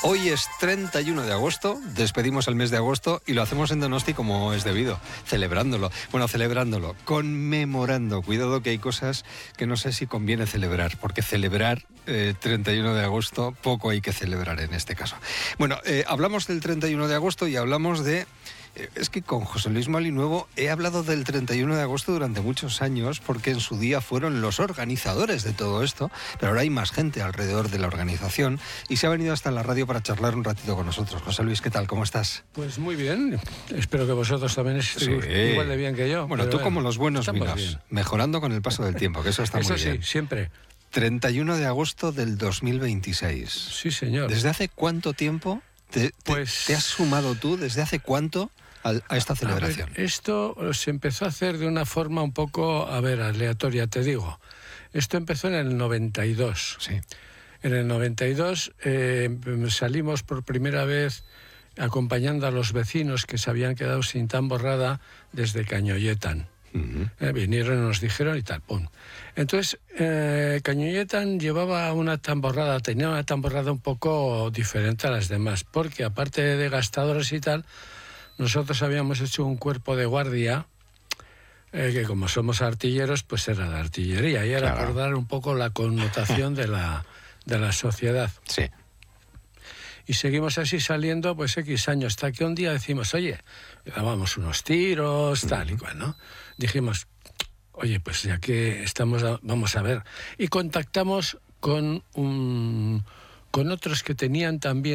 Hoy es 31 de agosto, despedimos el mes de agosto y lo hacemos en Donosti como es debido, celebrándolo, conmemorando. Cuidado que hay cosas que no sé si conviene celebrar, porque celebrar 31 de agosto, poco hay que celebrar en este caso. Bueno, hablamos del 31 de agosto y hablamos de... Es que con José Luis Molinuevo he hablado del 31 de agosto durante muchos años porque en su día fueron los organizadores de todo esto, pero ahora hay más gente alrededor de la organización y se ha venido hasta la radio para charlar un ratito con nosotros. José Luis, ¿qué tal? ¿Cómo estás? Pues muy bien. Espero que vosotros también estéis igual de bien que yo. Bueno, tú como los buenos vinos, mejorando con el paso del tiempo, que eso está muy bien. Eso sí, siempre. 31 de agosto del 2026. Sí, señor. ¿Desde hace cuánto tiempo te has sumado tú? ¿Desde hace cuánto a esta celebración? A ver, esto se empezó a hacer de una forma un poco, aleatoria, te digo. Esto empezó en el 92. Sí. En el 92 salimos por primera vez acompañando a los vecinos que se habían quedado sin tamborrada desde Cañoyetan. Vinieron y nos dijeron y tal, pum. Entonces, Cañoyetan llevaba tenía una tamborrada un poco diferente a las demás, porque aparte de gastadores y tal, nosotros habíamos hecho un cuerpo de guardia, que como somos artilleros, pues era de artillería, y era claro, por dar un poco la connotación de la sociedad. Sí. Y seguimos así saliendo, pues X años, hasta que un día decimos, oye, dábamos unos tiros, tal y cual, ¿no? Dijimos, oye, pues ya que estamos, vamos a ver. Y contactamos con otros que tenían también